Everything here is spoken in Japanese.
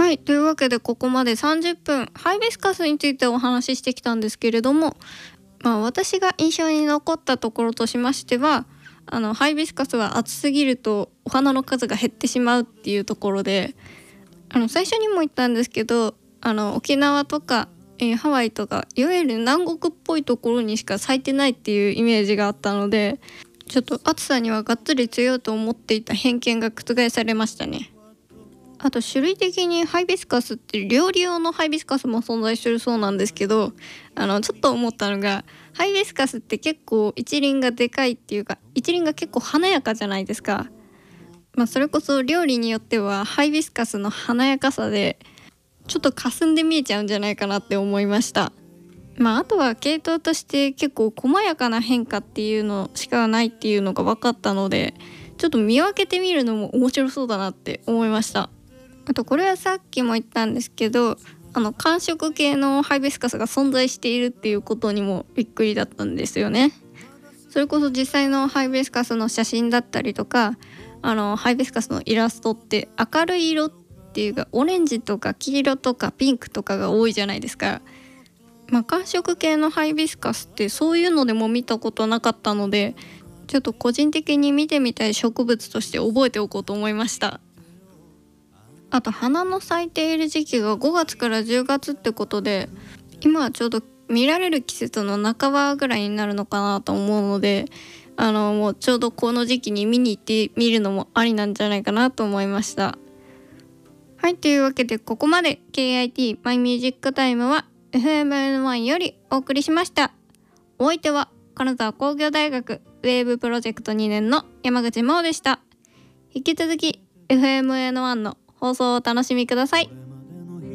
はい、というわけでここまで30分ハイビスカスについてお話ししてきたんですけれども、私が印象に残ったところとしましては、ハイビスカスは暑すぎるとお花の数が減ってしまうっていうところで、最初にも言ったんですけど、沖縄とか、ハワイとかいわゆる南国っぽいところにしか咲いてないっていうイメージがあったので、ちょっと暑さにはがっつり強いと思っていた偏見が覆されましたね。あと種類的にハイビスカスって料理用のハイビスカスも存在してるそうなんですけど、ちょっと思ったのが、ハイビスカスって結構一輪がでかいっていうか、一輪が結構華やかじゃないですか。それこそ料理によってはハイビスカスの華やかさでちょっと霞んで見えちゃうんじゃないかなって思いました。あとは系統として結構細やかな変化っていうのしかないっていうのが分かったので、ちょっと見分けてみるのも面白そうだなって思いました。あとこれはさっきも言ったんですけど、寒色系のハイビスカスが存在しているっていうことにもびっくりだったんですよね。それこそ実際のハイビスカスの写真だったりとか、ハイビスカスのイラストって明るい色っていうかオレンジとか黄色とかピンクとかが多いじゃないですか。寒色系のハイビスカスってそういうのでも見たことなかったので、ちょっと個人的に見てみたい植物として覚えておこうと思いました。あと花の咲いている時期が5月から10月ってことで、今はちょうど見られる季節の半ばぐらいになるのかなと思うので、もうちょうどこの時期に見に行ってみるのもありなんじゃないかなと思いました。はい、というわけでここまで KIT マイミュージックタイムは FMN1 よりお送りしました。お相手は金沢工業大学ウェーブプロジェクト2年の山口真央でした。引き続き FMN1 の放送をお楽しみください。